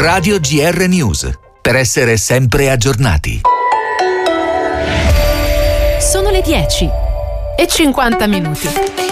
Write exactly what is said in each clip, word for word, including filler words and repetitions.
Radio G R News, per essere sempre aggiornati. Sono le dieci e cinquanta minuti.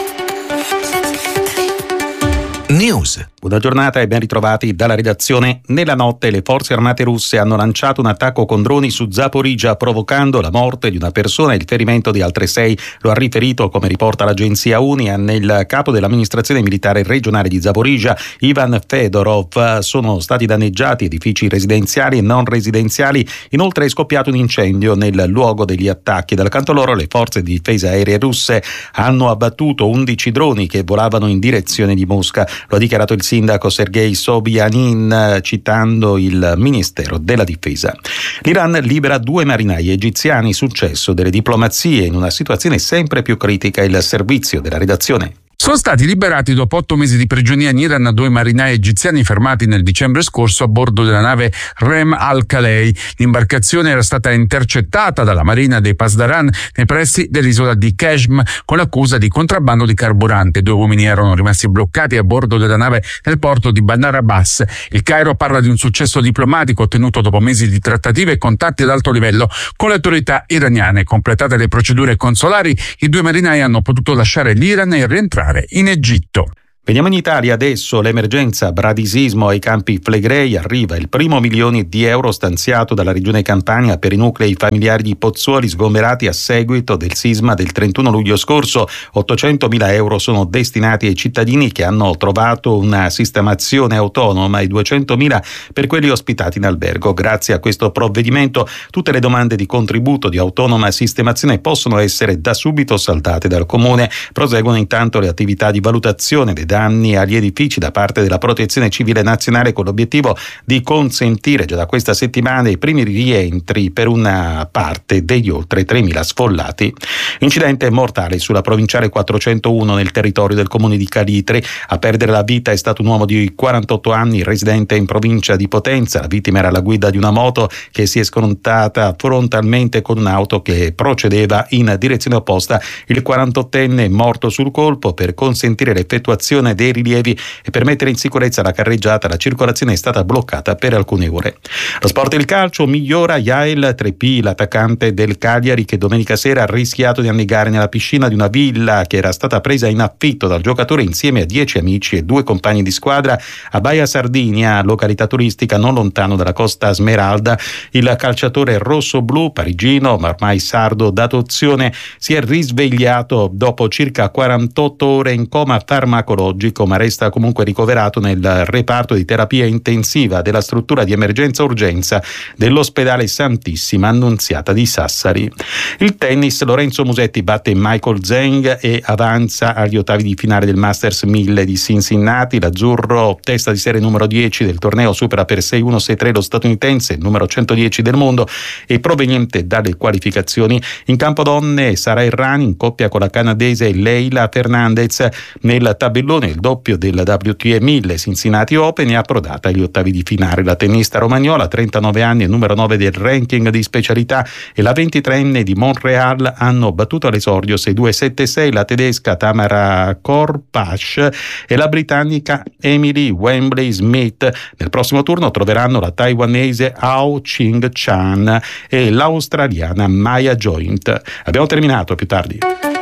News. Buona giornata e ben ritrovati dalla redazione. Nella notte le forze armate russe hanno lanciato un attacco con droni su Zaporizhzhia, provocando la morte di una persona e il ferimento di altre sei. Lo ha riferito, come riporta l'agenzia Unia, nel capo dell'amministrazione militare regionale di Zaporizhzhia, Ivan Fedorov. Sono stati danneggiati edifici residenziali e non residenziali. Inoltre è scoppiato un incendio nel luogo degli attacchi. Dal canto loro, le forze di difesa aeree russe hanno abbattuto undici droni che volavano in direzione di Mosca. Lo ha dichiarato il sindaco Sergei Sobyanin, citando il Ministero della Difesa. L'Iran libera due marinai egiziani, successo delle diplomazie in una situazione sempre più critica. Il servizio della redazione. Sono stati liberati dopo otto mesi di prigionia in Iran due marinai egiziani fermati nel dicembre scorso a bordo della nave Rem al-Khalei. L'imbarcazione era stata intercettata dalla marina dei Pasdaran nei pressi dell'isola di Keshm con l'accusa di contrabbando di carburante. Due uomini erano rimasti bloccati a bordo della nave nel porto di Bandar Abbas. Il Cairo parla di un successo diplomatico ottenuto dopo mesi di trattative e contatti ad alto livello con le autorità iraniane. Completate le procedure consolari, i due marinai hanno potuto lasciare l'Iran e rientrare in Egitto. Veniamo in Italia adesso. L'emergenza bradisismo ai Campi Flegrei arriva. Il primo milione di euro stanziato dalla Regione Campania per i nuclei familiari di Pozzuoli sgomberati a seguito del sisma del trentuno luglio scorso. ottocentomila euro sono destinati ai cittadini che hanno trovato una sistemazione autonoma e duecentomila per quelli ospitati in albergo. Grazie a questo provvedimento tutte le domande di contributo di autonoma sistemazione possono essere da subito saldate dal Comune. Proseguono intanto le attività di valutazione dei danni agli edifici da parte della Protezione Civile Nazionale, con l'obiettivo di consentire già da questa settimana i primi rientri per una parte degli oltre tremila sfollati. Incidente mortale sulla provinciale quattrocentouno nel territorio del comune di Calitri. A perdere la vita è stato un uomo di quarantotto anni residente in provincia di Potenza. La vittima era alla guida di una moto che si è scontrata frontalmente con un'auto che procedeva in direzione opposta. Il quarantottenne è morto sul colpo. Per consentire l'effettuazione dei rilievi e per mettere in sicurezza la carreggiata, la circolazione è stata bloccata per alcune ore. Lo sport e il calcio. Migliora Yael Treppi, l'attaccante del Cagliari, che domenica sera ha rischiato di annegare nella piscina di una villa che era stata presa in affitto dal giocatore insieme a dieci amici e due compagni di squadra a Baia Sardinia, località turistica non lontano dalla Costa Smeralda. Il calciatore rosso-blu parigino, ma ormai sardo d'adozione, si è risvegliato dopo circa quarantotto ore in coma farmacologico, ma resta comunque ricoverato nel reparto di terapia intensiva della struttura di emergenza-urgenza dell'ospedale Santissima Annunziata di Sassari. Il tennis. Lorenzo Musetti batte Michael Zheng e avanza agli ottavi di finale del Masters mille di Cincinnati. L'azzurro, testa di serie numero dieci del torneo, supera per sei uno sei tre lo statunitense, numero centodieci del mondo e proveniente dalle qualificazioni. In campo donne, Sara Errani in coppia con la canadese Leila Fernandez nel tabellone. Il doppio del W T A mille Cincinnati Open è approdata agli ottavi di finale. La tennista romagnola, trentanove anni e numero nove del ranking di specialità, e la ventitreenne di Montreal hanno battuto all'esordio sei due sette sei la tedesca Tamara Korpasz e la britannica Emily Wembley Smith. Nel prossimo turno troveranno la taiwanese Ao Ching Chan e l'australiana Maya Joint. Abbiamo terminato, più tardi.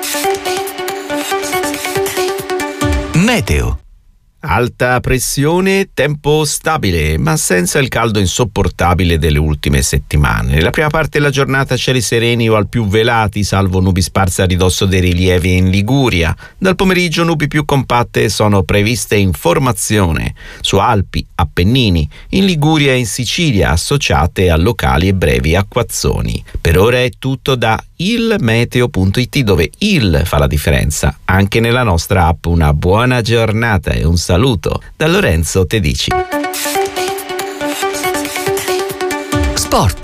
Meteo. Alta pressione, tempo stabile, ma senza il caldo insopportabile delle ultime settimane. Nella prima parte della giornata cieli sereni o al più velati, salvo nubi sparse a ridosso dei rilievi in Liguria. Dal pomeriggio nubi più compatte sono previste in formazione su Alpi, Appennini, in Liguria e in Sicilia, associate a locali e brevi acquazzoni. Per ora è tutto da il meteo punto it, dove il fa la differenza anche nella nostra app. Una buona giornata e un saluto da Lorenzo Tedici. Sport.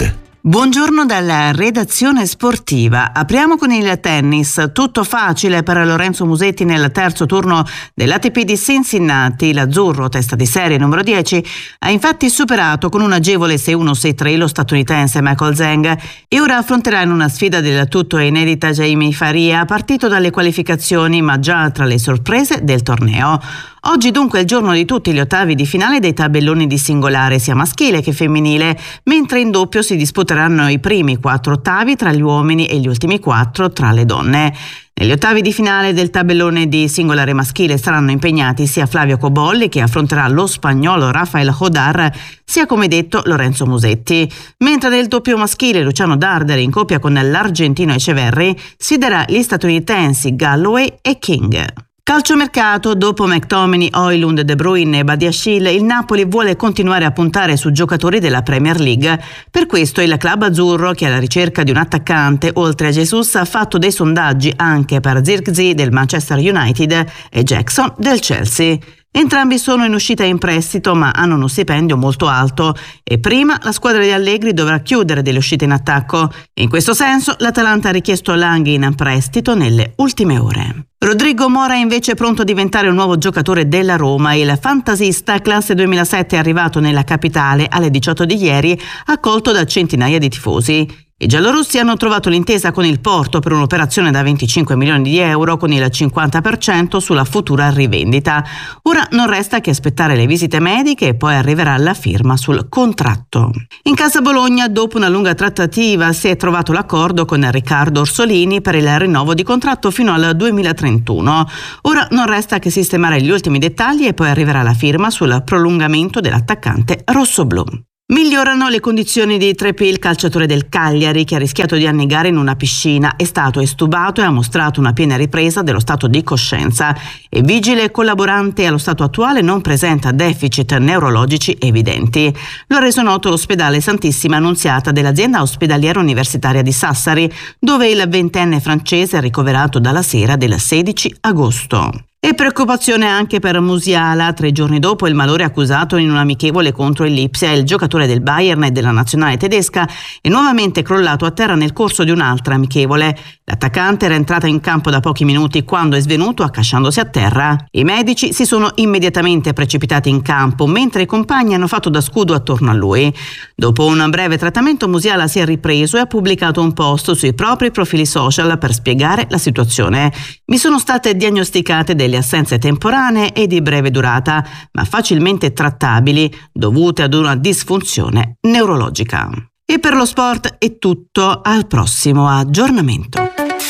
Buongiorno dalla redazione sportiva. Apriamo con il tennis. Tutto facile per Lorenzo Musetti nel terzo turno dell'A T P di Cincinnati. L'azzurro, testa di serie numero dieci, ha infatti superato con un agevole sei uno sei tre lo statunitense Michael Zhang e ora affronterà in una sfida del tutto inedita Jamie Faria, partito dalle qualificazioni ma già tra le sorprese del torneo. Oggi dunque è il giorno di tutti gli ottavi di finale dei tabelloni di singolare sia maschile che femminile, mentre in doppio si disputeranno i primi quattro ottavi tra gli uomini e gli ultimi quattro tra le donne. Negli ottavi di finale del tabellone di singolare maschile saranno impegnati sia Flavio Cobolli, che affronterà lo spagnolo Rafael Hodar, sia come detto Lorenzo Musetti. Mentre nel doppio maschile Luciano Darderi in coppia con l'argentino Echeverri sfiderà gli statunitensi Galloway e King. Calciomercato, dopo McTominay, Højlund, De Bruyne e Badiashile, il Napoli vuole continuare a puntare su giocatori della Premier League. Per questo il club azzurro, che è alla ricerca di un attaccante, oltre a Jesus, ha fatto dei sondaggi anche per Zirkzee del Manchester United e Jackson del Chelsea. Entrambi sono in uscita in prestito ma hanno uno stipendio molto alto e prima la squadra di Allegri dovrà chiudere delle uscite in attacco. In questo senso l'Atalanta ha richiesto Langhi in prestito nelle ultime ore. Rodrigo Mora è invece pronto a diventare un nuovo giocatore della Roma. Il fantasista classe duemilasette è arrivato nella capitale alle diciotto di ieri, accolto da centinaia di tifosi. I giallorossi hanno trovato l'intesa con il Porto per un'operazione da venticinque milioni di euro con il cinquanta per cento sulla futura rivendita. Ora non resta che aspettare le visite mediche e poi arriverà la firma sul contratto. In casa Bologna, dopo una lunga trattativa, si è trovato l'accordo con Riccardo Orsolini per il rinnovo di contratto fino al duemilatrentuno. Ora non resta che sistemare gli ultimi dettagli e poi arriverà la firma sul prolungamento dell'attaccante rossoblù. Migliorano le condizioni di Treppi, il calciatore del Cagliari, che ha rischiato di annegare in una piscina, è stato estubato e ha mostrato una piena ripresa dello stato di coscienza. E vigile collaborante allo stato attuale non presenta deficit neurologici evidenti. Lo ha reso noto l'ospedale Santissima Annunziata dell'azienda ospedaliera universitaria di Sassari, dove il ventenne francese è ricoverato dalla sera del sedici agosto. E preoccupazione anche per Musiala. Tre giorni dopo il malore accusato in un amichevole contro il Lipsia, il giocatore del Bayern e della nazionale tedesca è nuovamente crollato a terra nel corso di un'altra amichevole. L'attaccante era entrato in campo da pochi minuti quando è svenuto accasciandosi a terra. I medici si sono immediatamente precipitati in campo, mentre i compagni hanno fatto da scudo attorno a lui. Dopo un breve trattamento Musiala si è ripreso e ha pubblicato un post sui propri profili social per spiegare la situazione. Mi sono state diagnosticate delle assenze temporanee e di breve durata, ma facilmente trattabili, dovute ad una disfunzione neurologica. E per lo sport è tutto, al prossimo aggiornamento.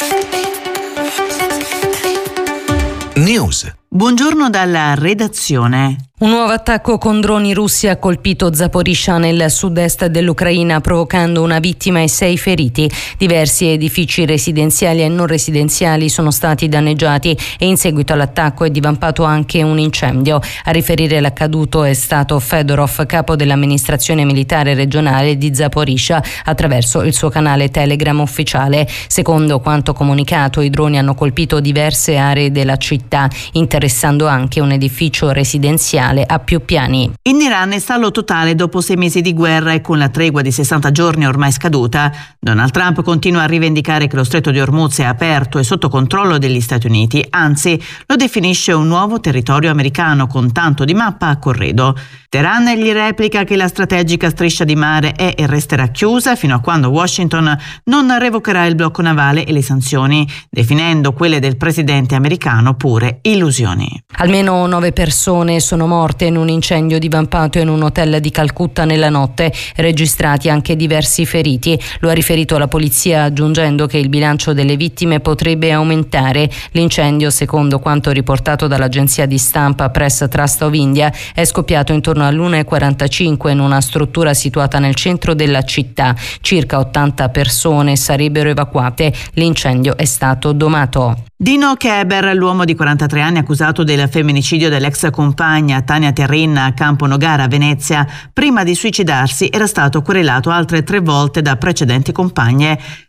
News. Buongiorno dalla redazione. Un nuovo attacco con droni russi ha colpito Zaporizhzhia nel sud-est dell'Ucraina, provocando una vittima e sei feriti. Diversi edifici residenziali e non residenziali sono stati danneggiati e in seguito all'attacco è divampato anche un incendio. A riferire l'accaduto è stato Fedorov, capo dell'amministrazione militare regionale di Zaporizhzhia, attraverso il suo canale Telegram ufficiale. Secondo quanto comunicato, i droni hanno colpito diverse aree della città, interessando anche un edificio residenziale a più piani. In Iran è stallo totale dopo sei mesi di guerra e con la tregua di sessanta giorni ormai scaduta. Donald Trump continua a rivendicare che lo stretto di Hormuz è aperto e sotto controllo degli Stati Uniti, anzi lo definisce un nuovo territorio americano con tanto di mappa a corredo. Teheran gli replica che la strategica striscia di mare è e resterà chiusa fino a quando Washington non revocherà il blocco navale e le sanzioni, definendo quelle del presidente americano pure illusioni. Almeno nove persone sono morte in un incendio divampato in un hotel di Calcutta nella notte, registrati anche diversi feriti. Lo ha riferito la polizia, aggiungendo che il bilancio delle vittime potrebbe aumentare. L'incendio, secondo quanto riportato dall'agenzia di stampa Press Trust of India, è scoppiato intorno all'una e quarantacinque in una struttura situata nel centro della città. Circa ottanta persone sarebbero evacuate. L'incendio è stato domato. Dino Keber, l'uomo di quarantatré anni accusato del femminicidio dell'ex compagna Tania Terrin a Campo Nogara, Venezia, prima di suicidarsi era stato querelato altre tre volte da precedenti compagne.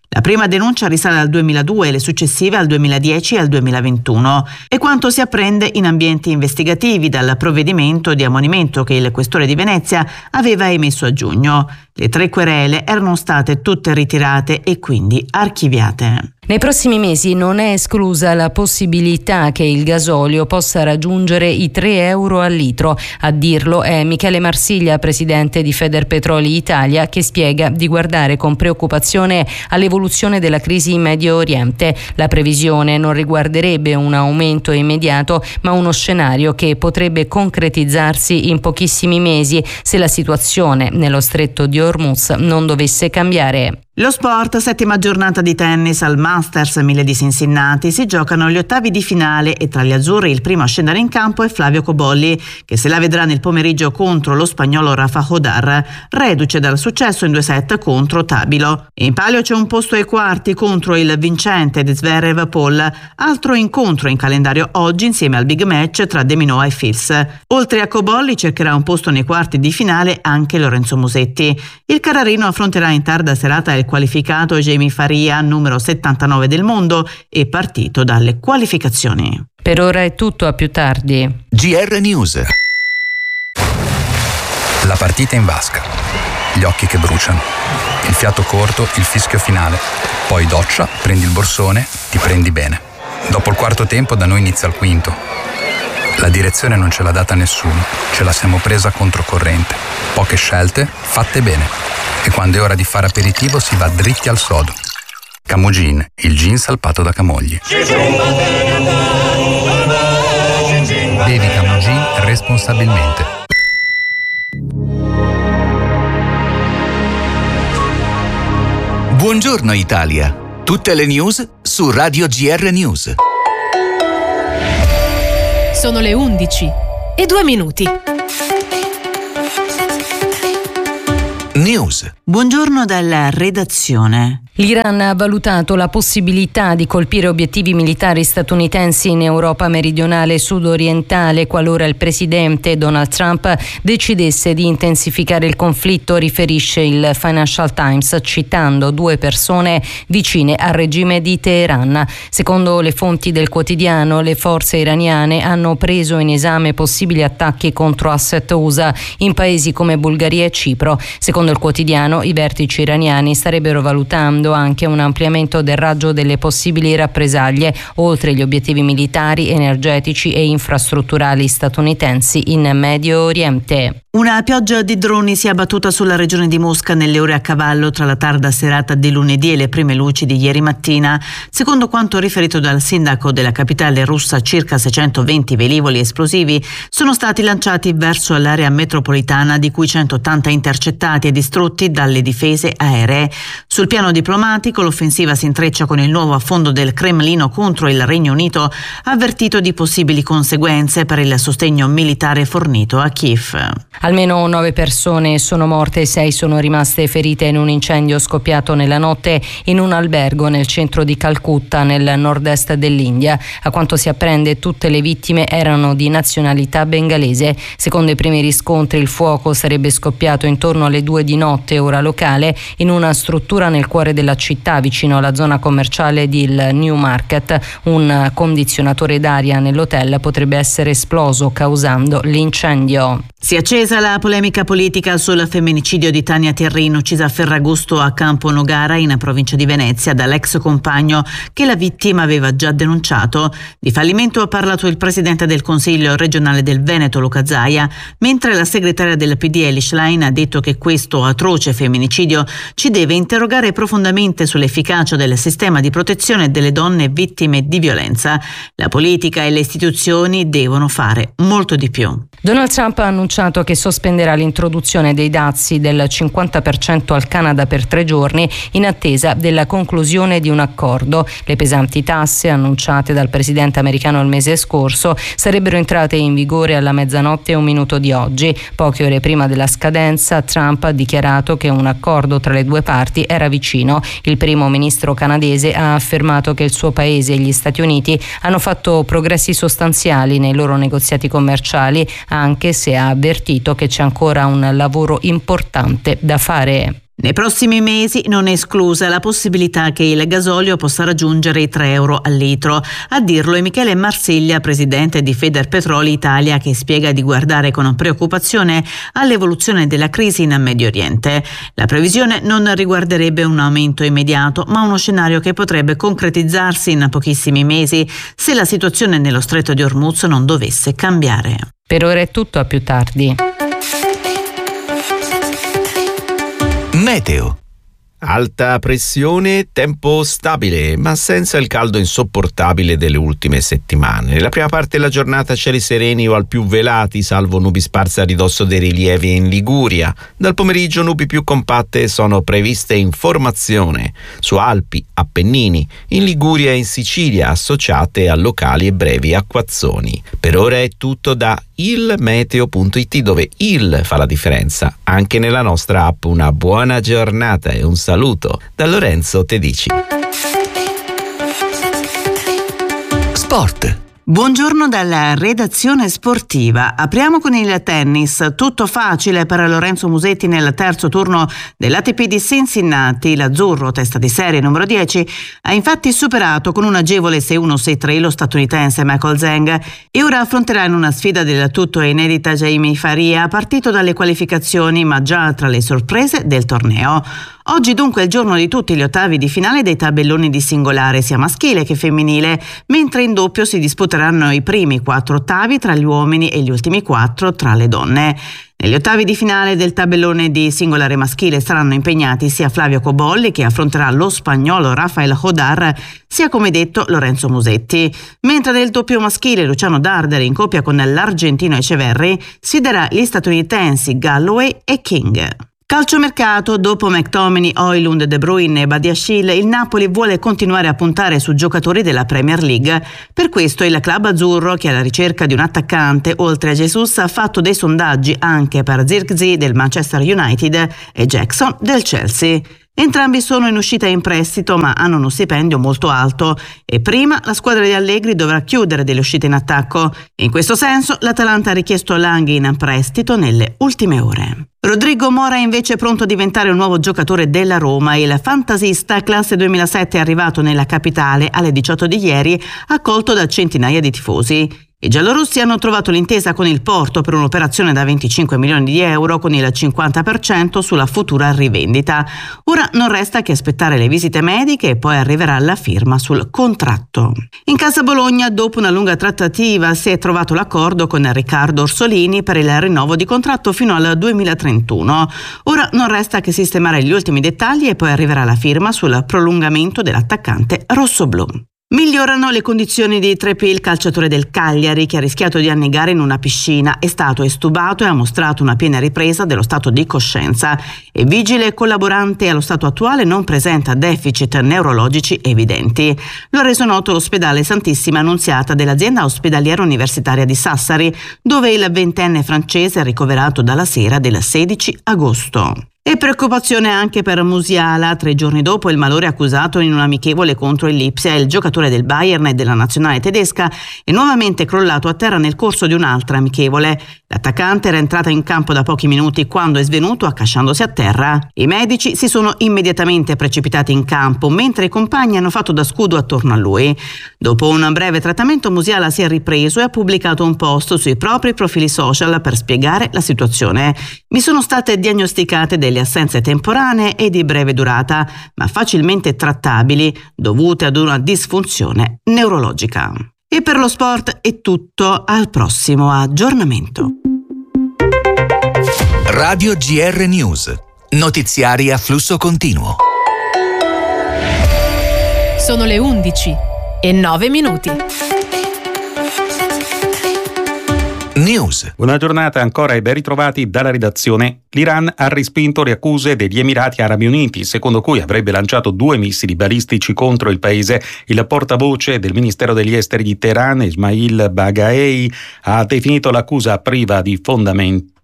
La prima denuncia risale al duemiladue e le successive al duemiladieci e al duemilaventuno. E quanto si apprende in ambienti investigativi dal provvedimento di ammonimento che il questore di Venezia aveva emesso a giugno. Le tre querele erano state tutte ritirate e quindi archiviate. Nei prossimi mesi non è esclusa la possibilità che il gasolio possa raggiungere i tre euro al litro. A dirlo è Michele Marsiglia, presidente di Federpetroli Italia, che spiega di guardare con preoccupazione all'evoluzione della crisi in Medio Oriente. La previsione non riguarderebbe un aumento immediato, ma uno scenario che potrebbe concretizzarsi in pochissimi mesi se la situazione nello stretto di Hormuz non dovesse cambiare. Lo sport, settima giornata di tennis al Masters mille di Cincinnati, si giocano gli ottavi di finale e tra gli azzurri il primo a scendere in campo è Flavio Cobolli, che se la vedrà nel pomeriggio contro lo spagnolo Rafa Hodar, reduce dal successo in due set contro Tabilo. In palio c'è un posto ai quarti contro il vincente di Zverev Paul, altro incontro in calendario oggi insieme al big match tra De Minaur e Fils. Oltre a Cobolli cercherà un posto nei quarti di finale anche Lorenzo Musetti. Il carrarino affronterà in tarda serata il qualificato Jamie Faria, numero settantanove del mondo e partito dalle qualificazioni. Per ora è tutto, a più tardi. G R News. La partita in vasca, gli occhi che bruciano, il fiato corto, il fischio finale, poi doccia, prendi il borsone, ti prendi bene. Dopo il quarto tempo da noi inizia il quinto. La direzione non ce l'ha data nessuno, ce la siamo presa controcorrente. Poche scelte, fatte bene. E quando è ora di fare aperitivo si va dritti al sodo. Camogin, il gin salpato da Camogli. Bevi Camogin responsabilmente. Buongiorno Italia. Tutte le news su Radio G R News. Sono le undici e due minuti. News. Buongiorno dalla redazione. L'Iran ha valutato la possibilità di colpire obiettivi militari statunitensi in Europa meridionale e sudorientale qualora il presidente Donald Trump decidesse di intensificare il conflitto, riferisce il Financial Times citando due persone vicine al regime di Teheran. Secondo le fonti del quotidiano, le forze iraniane hanno preso in esame possibili attacchi contro asset U S A in paesi come Bulgaria e Cipro. Secondo il quotidiano, i vertici iraniani starebbero valutando anche un ampliamento del raggio delle possibili rappresaglie oltre gli obiettivi militari, energetici e infrastrutturali statunitensi in Medio Oriente. Una pioggia di droni si è abbattuta sulla regione di Mosca nelle ore a cavallo tra la tarda serata di lunedì e le prime luci di ieri mattina. Secondo quanto riferito dal sindaco della capitale russa, circa seicentoventi velivoli esplosivi sono stati lanciati verso l'area metropolitana, di cui centottanta intercettati e distrutti dalle difese aeree. Sul piano diplomatico, l'offensiva si intreccia con il nuovo affondo del Cremlino contro il Regno Unito, avvertito di possibili conseguenze per il sostegno militare fornito a Kiev. Almeno nove persone sono morte e sei sono rimaste ferite in un incendio scoppiato nella notte in un albergo nel centro di Calcutta, nel nord-est dell'India. A quanto si apprende, tutte le vittime erano di nazionalità bengalese. Secondo i primi riscontri, il fuoco sarebbe scoppiato intorno alle due di notte, ora locale, in una struttura nel cuore della città, vicino alla zona commerciale di Newmarket. Un condizionatore d'aria nell'hotel potrebbe essere esploso, causando l'incendio. Si è accesa la polemica politica sul femminicidio di Tania Terrin, uccisa a Ferragosto a Campo Nogara, in provincia di Venezia, dall'ex compagno che la vittima aveva già denunciato. Di fallimento ha parlato il presidente del Consiglio regionale del Veneto, Luca Zaia, mentre la segretaria del P D Elly Schlein ha detto che questo atroce femminicidio ci deve interrogare profondamente sull'efficacia del sistema di protezione delle donne vittime di violenza. La politica e le istituzioni devono fare molto di più. Donald Trump ha annunciato che sospenderà l'introduzione dei dazi del cinquanta per cento al Canada per tre giorni in attesa della conclusione di un accordo. Le pesanti tasse annunciate dal presidente americano il mese scorso sarebbero entrate in vigore alla mezzanotte e un minuto di oggi. Poche ore prima della scadenza, Trump ha dichiarato che un accordo tra le due parti era vicino. Il primo ministro canadese ha affermato che il suo paese e gli Stati Uniti hanno fatto progressi sostanziali nei loro negoziati commerciali, anche se ha avvertito che c'è ancora un lavoro importante da fare. Nei prossimi mesi non è esclusa la possibilità che il gasolio possa raggiungere i tre euro al litro. A dirlo è Michele Marsiglia, presidente di Federpetroli Italia, che spiega di guardare con preoccupazione all'evoluzione della crisi in Medio Oriente. La previsione non riguarderebbe un aumento immediato, ma uno scenario che potrebbe concretizzarsi in pochissimi mesi se la situazione nello Stretto di Hormuz non dovesse cambiare. Per ora è tutto, a più tardi. Meteo. Alta pressione, tempo stabile, ma senza il caldo insopportabile delle ultime settimane. Nella prima parte della giornata cieli sereni o al più velati, salvo nubi sparse a ridosso dei rilievi in Liguria. Dal pomeriggio nubi più compatte sono previste in formazione su Alpi, Appennini, in Liguria e in Sicilia, associate a locali e brevi acquazzoni. Per ora è tutto da il meteo punto it, dove il fa la differenza anche nella nostra app. Una buona giornata e un saluto da Lorenzo Tedici. Sport. Buongiorno dalla redazione sportiva. Apriamo con il tennis. Tutto facile per Lorenzo Musetti nel terzo turno dell'A T P di Cincinnati. L'azzurro, testa di serie numero dieci, ha infatti superato con un agevole sei uno sei tre lo statunitense Michael Zhang e ora affronterà in una sfida del tutto inedita Jamie Faria, partito dalle qualificazioni ma già tra le sorprese del torneo. Oggi dunque è il giorno di tutti gli ottavi di finale dei tabelloni di singolare sia maschile che femminile, mentre in doppio si disputeranno i primi quattro ottavi tra gli uomini e gli ultimi quattro tra le donne. Negli ottavi di finale del tabellone di singolare maschile saranno impegnati sia Flavio Cobolli, che affronterà lo spagnolo Rafael Hodar, sia come detto Lorenzo Musetti, mentre nel doppio maschile Luciano Darderi in coppia con l'argentino Echeverri sfiderà gli statunitensi Galloway e King. Calciomercato. Dopo McTominay, Højlund, De Bruyne e Badiashile, il Napoli vuole continuare a puntare su giocatori della Premier League. Per questo il club azzurro, che è alla ricerca di un attaccante oltre a Jesus, ha fatto dei sondaggi anche per Zirkzee del Manchester United e Jackson del Chelsea. Entrambi sono in uscita in prestito, ma hanno uno stipendio molto alto e prima la squadra di Allegri dovrà chiudere delle uscite in attacco. In questo senso l'Atalanta ha richiesto Langhi in prestito nelle ultime ore. Rodrigo Mora è invece pronto a diventare un nuovo giocatore della Roma. Il fantasista classe duemilasette è arrivato nella capitale alle diciotto di ieri, accolto da centinaia di tifosi. I giallorossi hanno trovato l'intesa con il Porto per un'operazione da venticinque milioni di euro con il cinquanta per cento sulla futura rivendita. Ora non resta che aspettare le visite mediche e poi arriverà la firma sul contratto. In Casa Bologna, dopo una lunga trattativa, si è trovato l'accordo con Riccardo Orsolini per il rinnovo di contratto fino al duemilatrentuno. Ora non resta che sistemare gli ultimi dettagli e poi arriverà la firma sul prolungamento dell'attaccante rossoblù. Migliorano le condizioni di Treppi, il calciatore del Cagliari, che ha rischiato di annegare in una piscina. È stato estubato e ha mostrato una piena ripresa dello stato di coscienza. È vigile e collaborante, allo stato attuale non presenta deficit neurologici evidenti. Lo ha reso noto l'ospedale Santissima Annunziata dell'azienda ospedaliera universitaria di Sassari, dove il ventenne francese è ricoverato dalla sera del sedici agosto. E preoccupazione anche per Musiala. Tre giorni dopo il malore accusato in un amichevole contro il Lipsia, il giocatore del Bayern e della nazionale tedesca è nuovamente crollato a terra nel corso di un'altra amichevole. L'attaccante era entrata in campo da pochi minuti quando è svenuto accasciandosi a terra. I medici si sono immediatamente precipitati in campo, mentre i compagni hanno fatto da scudo attorno a lui. Dopo un breve trattamento Musiala si è ripreso e ha pubblicato un post sui propri profili social per spiegare la situazione. Mi sono state diagnosticate delle assenze temporanee e di breve durata, ma facilmente trattabili, dovute ad una disfunzione neurologica. E per lo sport è tutto, al prossimo aggiornamento. Radio G R News. Notiziari a flusso continuo. Sono le undici e nove minuti. News. Una giornata ancora e ben ritrovati dalla redazione. L'Iran ha respinto le accuse degli Emirati Arabi Uniti, secondo cui avrebbe lanciato due missili balistici contro il paese. Il portavoce del Ministero degli Esteri di Teheran, Ismail Baghai, ha definito l'accusa priva di fondamento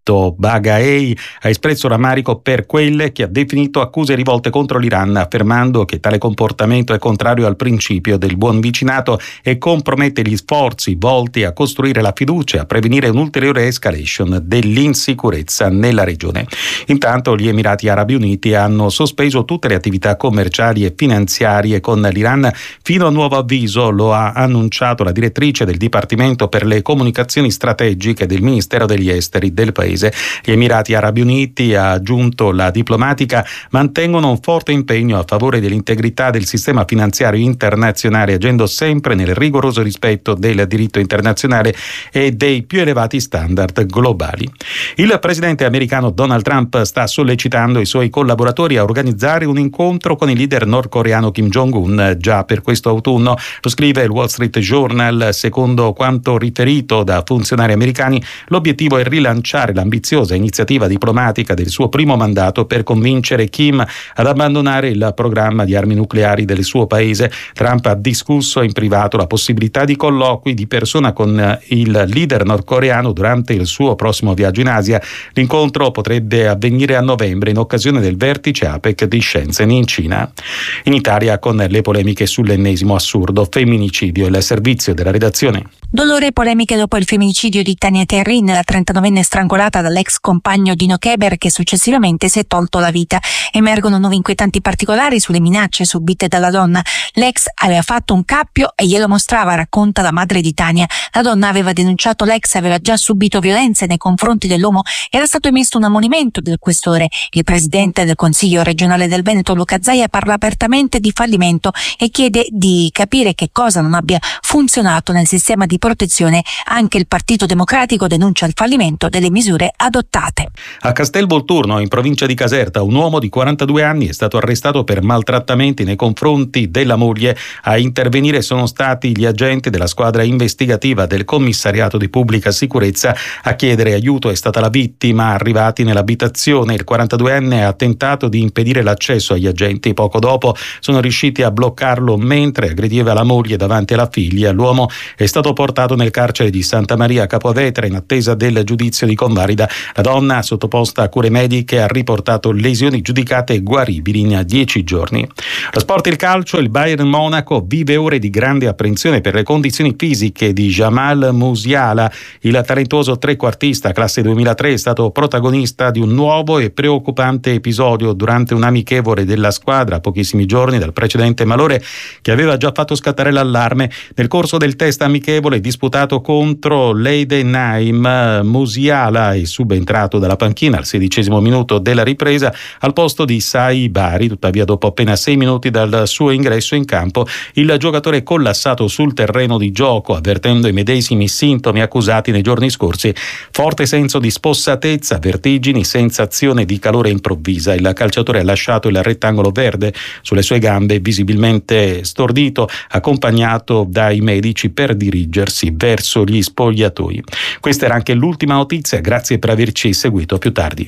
Egitto. Baghaei ha espresso rammarico per quelle che ha definito accuse rivolte contro l'Iran, affermando che tale comportamento è contrario al principio del buon vicinato e compromette gli sforzi volti a costruire la fiducia e a prevenire un'ulteriore escalation dell'insicurezza nella regione. Intanto gli Emirati Arabi Uniti hanno sospeso tutte le attività commerciali e finanziarie con l'Iran fino a nuovo avviso, lo ha annunciato la direttrice del Dipartimento per le comunicazioni strategiche del Ministero degli Esteri del paese. Gli Emirati Arabi Uniti, ha aggiunto la diplomatica, mantengono un forte impegno a favore dell'integrità del sistema finanziario internazionale, agendo sempre nel rigoroso rispetto del diritto internazionale e dei più elevati standard globali. Il presidente americano Donald Trump sta sollecitando i suoi collaboratori a organizzare un incontro con il leader nordcoreano Kim Jong-un già per questo autunno. Lo scrive il Wall Street Journal. Secondo quanto riferito da funzionari americani, l'obiettivo è rilanciare l'ambiziosa iniziativa diplomatica del suo primo mandato per convincere Kim ad abbandonare il programma di armi nucleari del suo paese. Trump ha discusso in privato la possibilità di colloqui di persona con il leader nordcoreano durante il suo prossimo viaggio in Asia. L'incontro potrebbe avvenire a novembre in occasione del vertice APEC di Shenzhen in Cina. In Italia, con le polemiche sull'ennesimo assurdo femminicidio, il servizio della redazione. Dolore e polemiche dopo il femminicidio di Tania Terrin, la trentanovenne strangolata dall'ex compagno Dino Keber, che successivamente si è tolto la vita. Emergono nuovi inquietanti particolari sulle minacce subite dalla donna. L'ex aveva fatto un cappio e glielo mostrava, racconta la madre di Tania. La donna aveva denunciato l'ex, aveva già subito violenze nei confronti dell'uomo. Era stato emesso un ammonimento del questore. Il presidente del Consiglio regionale del Veneto, Luca Zaia, parla apertamente di fallimento e chiede di capire che cosa non abbia funzionato nel sistema di protezione. Anche il Partito Democratico denuncia il fallimento delle misure adottate. A Castelvolturno, in provincia di Caserta, un uomo di quarantadue anni è stato arrestato per maltrattamenti nei confronti della moglie. A intervenire sono stati gli agenti della squadra investigativa del commissariato di pubblica sicurezza. A chiedere aiuto è stata la vittima. Arrivati nell'abitazione, il quarantaduenne ha tentato di impedire l'accesso agli agenti. Poco dopo sono riusciti a bloccarlo mentre aggrediva la moglie davanti alla figlia. L'uomo è stato portato nel carcere di Santa Maria Capovetere in attesa del giudizio di convalida. La donna, sottoposta a cure mediche, ha riportato lesioni giudicate guaribili in dieci giorni. Lo sport, il calcio, il Bayern Monaco vive ore di grande apprensione per le condizioni fisiche di Jamal Musiala. Il talentuoso trequartista classe duemilatré è stato protagonista di un nuovo e preoccupante episodio durante un amichevole della squadra a pochissimi giorni dal precedente malore che aveva già fatto scattare l'allarme. Nel corso del test amichevole disputato contro l'Eidenheim, Musiala è subentrato dalla panchina al sedicesimo minuto della ripresa al posto di Sai Bari. Tuttavia, dopo appena sei minuti dal suo ingresso in campo, il giocatore è collassato sul terreno di gioco, avvertendo i medesimi sintomi accusati nei giorni scorsi: forte senso di spossatezza, vertigini, sensazione di calore improvvisa. Il calciatore ha lasciato il rettangolo verde sulle sue gambe, visibilmente stordito, accompagnato dai medici per dirigersi verso gli spogliatoi. Questa era anche l'ultima notizia, grazie per averci seguito. Più tardi.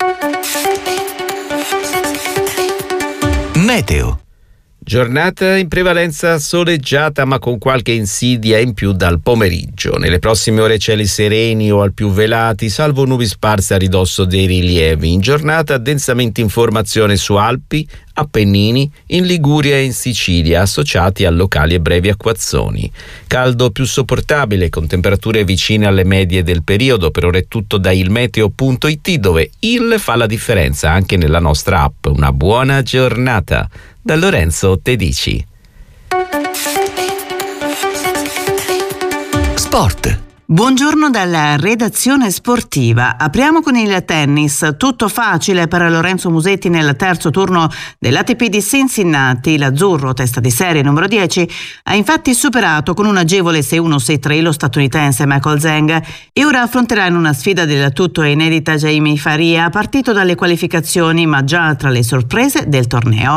Meteo. Giornata in prevalenza soleggiata, ma con qualche insidia in più dal pomeriggio. Nelle prossime ore cieli sereni o al più velati, salvo nubi sparse a ridosso dei rilievi. In giornata densamente informazione su Alpi, Appennini, in Liguria e in Sicilia, associati a locali e brevi acquazzoni. Caldo più sopportabile, con temperature vicine alle medie del periodo. Per ora è tutto da ilmeteo punto it, dove il fa la differenza anche nella nostra app. Una buona giornata da Lorenzo Tedici. Sport. Buongiorno dalla redazione sportiva. Apriamo con il tennis. Tutto facile per Lorenzo Musetti nel terzo turno dell'A T P di Cincinnati. L'azzurro, testa di serie numero dieci, ha infatti superato con un agevole sei uno sei tre lo statunitense Michael Zhang e ora affronterà in una sfida del tutto inedita Jamie Faria, partito dalle qualificazioni ma già tra le sorprese del torneo.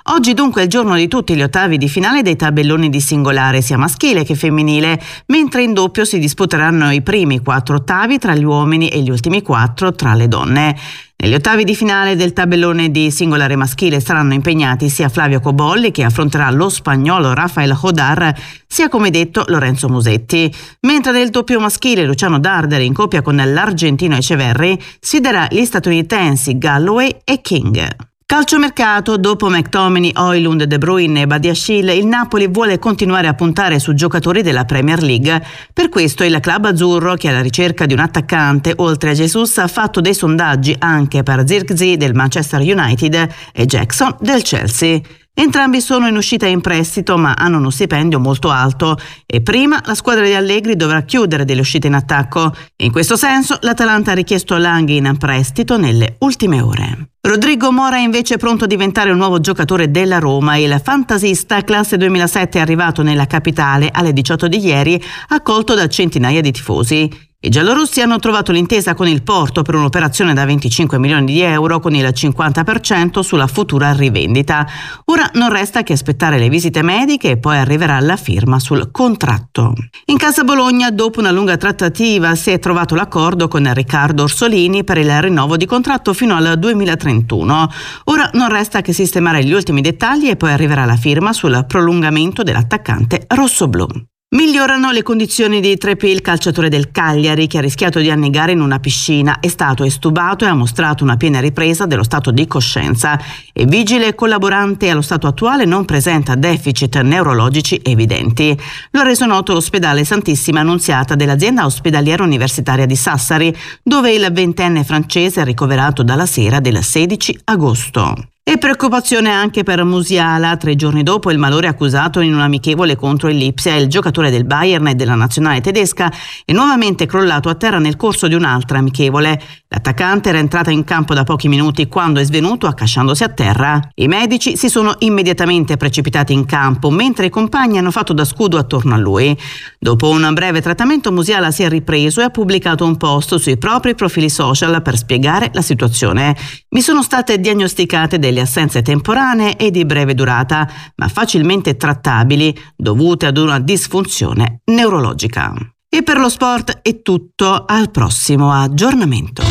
Oggi dunque è il giorno di tutti gli ottavi di finale dei tabelloni di singolare sia maschile che femminile, mentre in doppio si disputeranno i primi quattro ottavi tra gli uomini e gli ultimi quattro tra le donne. Negli ottavi di finale del tabellone di singolare maschile saranno impegnati sia Flavio Cobolli, che affronterà lo spagnolo Rafael Hodar, sia come detto Lorenzo Musetti. Mentre nel doppio maschile Luciano Darderi in coppia con l'argentino Echeverri sfiderà gli statunitensi Galloway e King. Calciomercato, dopo McTominay, Højlund, De Bruyne e Badiashile, il Napoli vuole continuare a puntare su giocatori della Premier League. Per questo il club azzurro, che è alla ricerca di un attaccante, oltre a Jesus, ha fatto dei sondaggi anche per Zirkzee del Manchester United e Jackson del Chelsea. Entrambi sono in uscita in prestito, ma hanno uno stipendio molto alto e prima la squadra di Allegri dovrà chiudere delle uscite in attacco. In questo senso l'Atalanta ha richiesto Langhi in prestito nelle ultime ore. Rodrigo Mora è invece pronto a diventare un nuovo giocatore della Roma. Il fantasista classe duemilasette è arrivato nella capitale alle diciotto di ieri, accolto da centinaia di tifosi. I giallorossi hanno trovato l'intesa con il Porto per un'operazione da venticinque milioni di euro con il cinquanta per cento sulla futura rivendita. Ora non resta che aspettare le visite mediche e poi arriverà la firma sul contratto. In casa Bologna, dopo una lunga trattativa, si è trovato l'accordo con Riccardo Orsolini per il rinnovo di contratto fino al duemilatrentuno. Ora non resta che sistemare gli ultimi dettagli e poi arriverà la firma sul prolungamento dell'attaccante rossoblù. Migliorano le condizioni di Treppi, il calciatore del Cagliari, che ha rischiato di annegare in una piscina. È stato estubato e ha mostrato una piena ripresa dello stato di coscienza. E vigile collaborante allo stato attuale non presenta deficit neurologici evidenti. Lo ha reso noto l'ospedale Santissima Annunziata dell'azienda ospedaliera universitaria di Sassari, dove il ventenne francese è ricoverato dalla sera del sedici agosto. E preoccupazione anche per Musiala. Tre giorni dopo il malore accusato in un amichevole contro il Lipsia, il giocatore del Bayern e della nazionale tedesca è nuovamente crollato a terra nel corso di un'altra amichevole. L'attaccante era entrato in campo da pochi minuti quando è svenuto accasciandosi a terra. I medici si sono immediatamente precipitati in campo, mentre i compagni hanno fatto da scudo attorno a lui. Dopo un breve trattamento Musiala si è ripreso e ha pubblicato un post sui propri profili social per spiegare la situazione. Mi sono state diagnosticate delle assenze temporanee e di breve durata, ma facilmente trattabili, dovute ad una disfunzione neurologica. E per lo sport è tutto, al prossimo aggiornamento.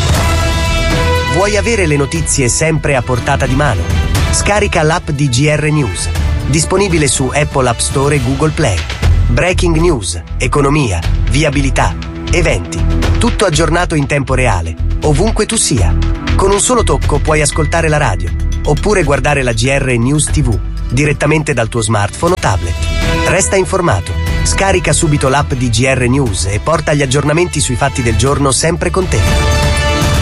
Vuoi avere le notizie sempre a portata di mano? Scarica l'app di G R News, disponibile su Apple App Store e Google Play. Breaking news, economia, viabilità, eventi, tutto aggiornato in tempo reale, ovunque tu sia. Con un solo tocco puoi ascoltare la radio, oppure guardare la G R News tivù direttamente dal tuo smartphone o tablet. Resta informato. Scarica subito l'app di G R News e porta gli aggiornamenti sui fatti del giorno sempre con te.